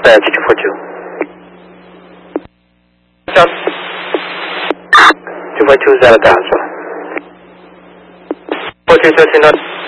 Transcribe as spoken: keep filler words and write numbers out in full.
dispatch two four two. two four two is out of Downsville. four two,